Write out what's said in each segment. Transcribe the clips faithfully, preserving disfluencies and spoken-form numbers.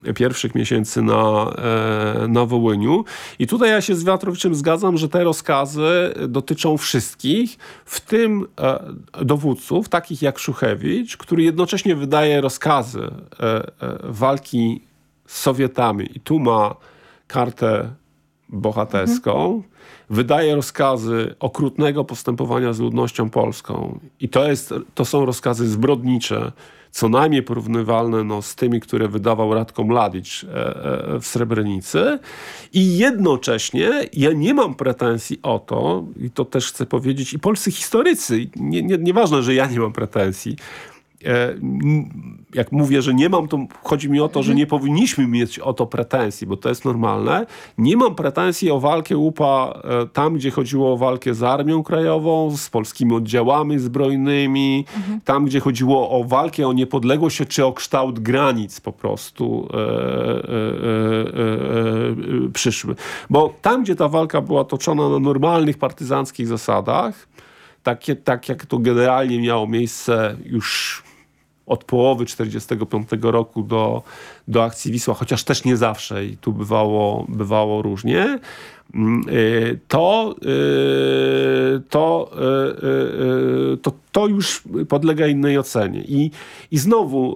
pierwszych miesięcy na, na Wołyniu. I tutaj ja się z Wiatrowiczem zgadzam, że te rozkazy dotyczą wszystkich, w tym dowódców, takich jak Szuchewicz, który jednocześnie wydaje rozkazy walki z Sowietami i tu ma kartę bohaterską, mhm. wydaje rozkazy okrutnego postępowania z ludnością polską i to, jest, to są rozkazy zbrodnicze, co najmniej porównywalne no, z tymi, które wydawał Radko Mladić e, e, w Srebrenicy. I jednocześnie ja nie mam pretensji o to, i to też chcę powiedzieć, i polscy historycy, nie, nie, nieważne, że ja nie mam pretensji, e, jak mówię, że nie mam, to chodzi mi o to, że nie powinniśmy mieć o to pretensji, bo to jest normalne. Nie mam pretensji o walkę U P A e, tam, gdzie chodziło o walkę z Armią Krajową, z polskimi oddziałami zbrojnymi, mhm. tam, gdzie chodziło o walkę o niepodległość, czy o kształt granic po prostu e, e, e, e, e, przyszły. Bo tam, gdzie ta walka była toczona na normalnych partyzanckich zasadach, takie, tak jak to generalnie miało miejsce już od połowy czterdziestego piątego roku do, do akcji Wisła, chociaż też nie zawsze i tu bywało, bywało różnie, to, to, to, to już podlega innej ocenie. I, i znowu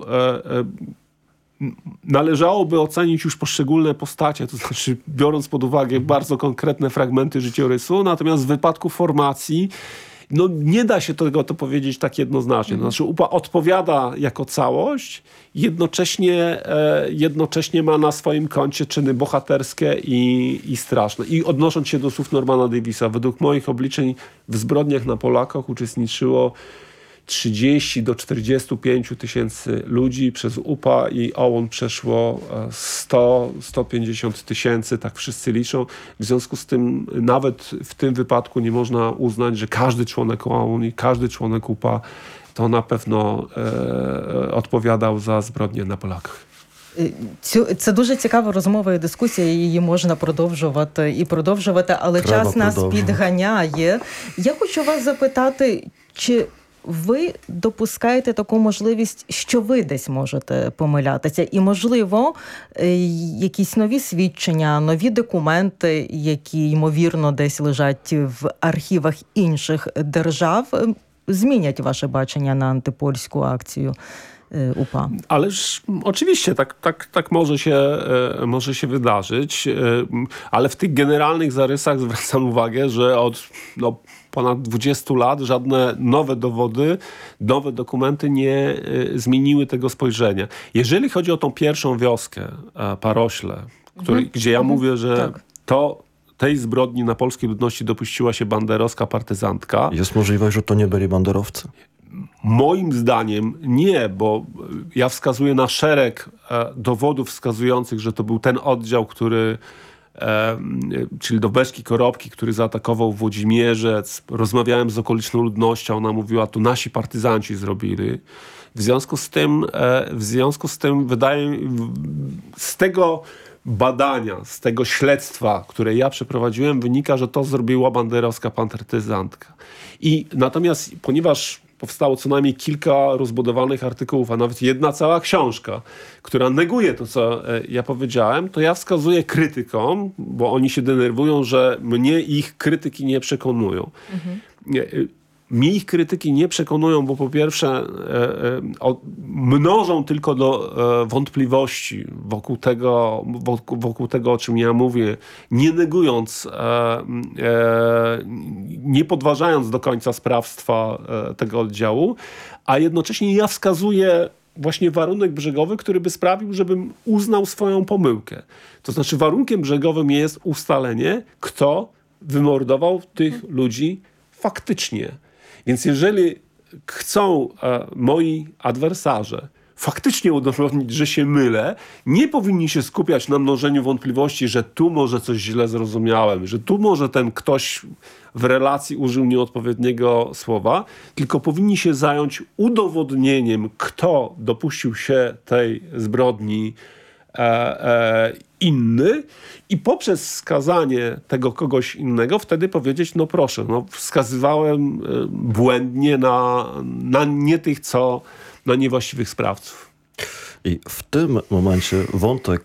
należałoby ocenić już poszczególne postacie, to znaczy biorąc pod uwagę bardzo konkretne fragmenty życiorysu, natomiast w wypadku formacji no nie da się tego to powiedzieć tak jednoznacznie. Znaczy U P A odpowiada jako całość, jednocześnie, e, jednocześnie ma na swoim koncie czyny bohaterskie i, i straszne. I odnosząc się do słów Normana Davisa, według moich obliczeń w zbrodniach na Polakach uczestniczyło trzydzieści do czterdziestu pięciu tysięcy ludzi. Przez U P A i O U N przeszło sto do stu pięćdziesięciu tysięcy, tak wszyscy liczą. W związku z tym nawet w tym wypadku nie można uznać, że każdy członek O U N i każdy członek U P A to na pewno e, odpowiadał za zbrodnie na Polakach. Цю, це дуже цікава розмова і дискусія, її можна продовжувати і продовжувати, але Треба час нас підганяє. Я хочу вас запитати, чи ви допускаєте таку можливість, що ви десь можете помилятися? І, можливо, якісь нові свідчення, нові документи, які, ймовірно, десь лежать в архівах інших держав, змінять ваше бачення на антипольську акцію U P A. Ależ oczywiście tak, tak, tak może, się, e, może się wydarzyć, e, ale w tych generalnych zarysach zwracam uwagę, że od no, ponad dwudziestu lat żadne nowe dowody, nowe dokumenty nie e, zmieniły tego spojrzenia. Jeżeli chodzi o tą pierwszą wioskę, e, Parośle, który, mhm. gdzie ja mhm. mówię, że tak. to tej zbrodni na polskiej ludności dopuściła się banderowska partyzantka. Jest możliwość, że to nie byli banderowcy? Moim zdaniem nie, bo ja wskazuję na szereg e, dowodów wskazujących, że to był ten oddział, który, e, czyli do Beszki Korobki, który zaatakował Włodzimierzec. Rozmawiałem z okoliczną ludnością, ona mówiła, to nasi partyzanci zrobili. W związku z tym, e, w związku z tym wydaje z tego badania, z tego śledztwa, które ja przeprowadziłem, wynika, że to zrobiła banderowska partyzantka. I natomiast, ponieważ powstało co najmniej kilka rozbudowanych artykułów, a nawet jedna cała książka, która neguje to, co ja powiedziałem, to ja wskazuję krytykom, bo oni się denerwują, że mnie ich krytyki nie przekonują. Mhm. Mnie ich krytyki nie przekonują, bo po pierwsze e, e, o, mnożą tylko do e, wątpliwości wokół tego, wokół, wokół tego, o czym ja mówię, nie negując, e, e, nie podważając do końca sprawstwa e, tego oddziału, a jednocześnie ja wskazuję właśnie warunek brzegowy, który by sprawił, żebym uznał swoją pomyłkę. To znaczy warunkiem brzegowym jest ustalenie, kto wymordował tych ludzi faktycznie. Więc jeżeli chcą e, moi adwersarze faktycznie udowodnić, że się mylę, nie powinni się skupiać na mnożeniu wątpliwości, że tu może coś źle zrozumiałem, że tu może ten ktoś w relacji użył nieodpowiedniego słowa, tylko powinni się zająć udowodnieniem, kto dopuścił się tej zbrodni e, e, inny i poprzez wskazanie tego kogoś innego wtedy powiedzieć, no proszę, no wskazywałem błędnie na, na nie tych, co na niewłaściwych sprawców. I w tym momencie wątek